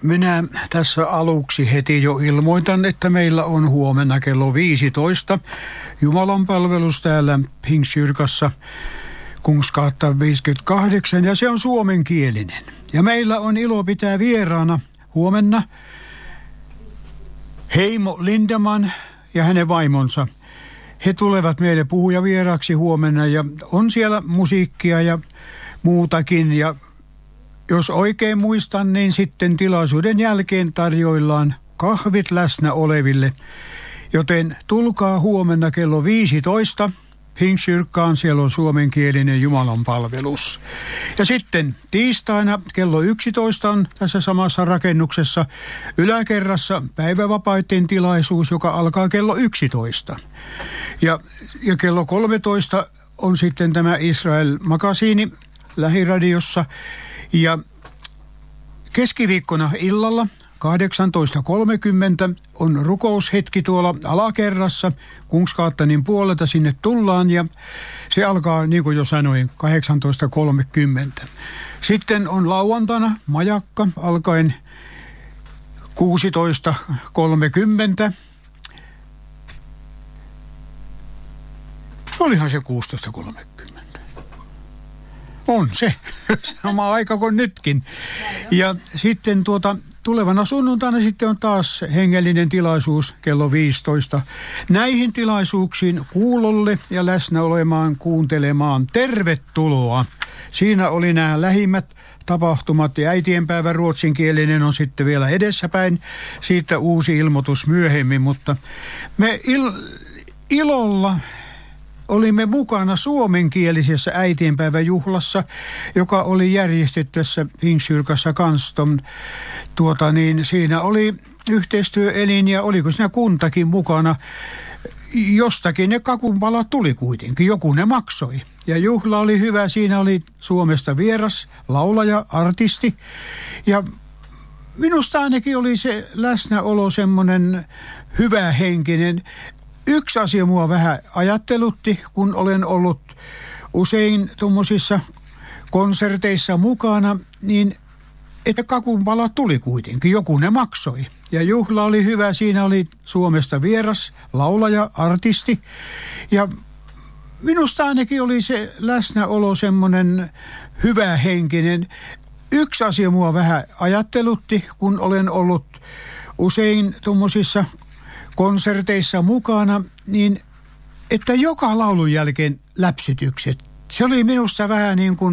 Minä tässä aluksi heti jo ilmoitan, että meillä on huomenna kello 15 Jumalanpalvelus täällä Pingstkyrkassa Kungsgatan 58 ja se on suomenkielinen. Ja meillä on ilo pitää vieraana huomenna Heimo Lindeman ja hänen vaimonsa. He tulevat meille puhujavieraaksi huomenna ja on siellä musiikkia ja muutakin ja jos oikein muistan, niin sitten tilaisuuden jälkeen tarjoillaan kahvit läsnä oleville. Joten tulkaa huomenna kello 15 Pingstkyrkkaan, siellä on suomenkielinen jumalanpalvelus. Ja sitten tiistaina kello 11 on tässä samassa rakennuksessa yläkerrassa päivävapaiden tilaisuus, joka alkaa kello 11. Ja kello 13 on sitten tämä Israel-makasiini lähiradiossa. Ja keskiviikkona illalla 18.30 on rukoushetki tuolla alakerrassa. Kungsgatanin puolelta sinne tullaan ja se alkaa, niin kuin jo sanoin, 18.30. Sitten on lauantaina majakka alkaen 16.30. Olihan se 16.30. On se. Sama aika kuin nytkin. Ja sitten tulevana sunnuntaina sitten on taas hengellinen tilaisuus kello 15. Näihin tilaisuuksiin kuulolle ja läsnä olemaan kuuntelemaan. Tervetuloa. Siinä oli nämä lähimmät tapahtumat ja äitienpäivä ruotsinkielinen on sitten vielä edessäpäin. Siitä uusi ilmoitus myöhemmin, mutta me ilolla olimme mukana suomenkielisessä äitienpäiväjuhlassa, joka oli järjestettäessä Pingstkyrkassa Kanston. Siinä oli yhteistyöelin ja oliko siinä kuntakin mukana. Jostakin ne kakunpalat tuli kuitenkin, joku ne maksoi. Ja juhla oli hyvä, siinä oli Suomesta vieras laulaja, artisti. Ja minusta ainakin oli se läsnäolo semmoinen hyvähenkinen. Yksi asia mua vähän ajattelutti, kun olen ollut usein tuommoisissa konserteissa mukana, niin että kakunpalat tuli kuitenkin, joku ne maksoi. Ja juhla oli hyvä, siinä oli Suomesta vieras laulaja, artisti. Ja minusta ainakin oli se läsnäolo semmoinen hyvähenkinen. Yksi asia mua vähän ajattelutti, kun olen ollut usein tuommoisissa konserteissa mukana, niin että joka laulun jälkeen läpsytykset. Se oli minusta vähän niin kuin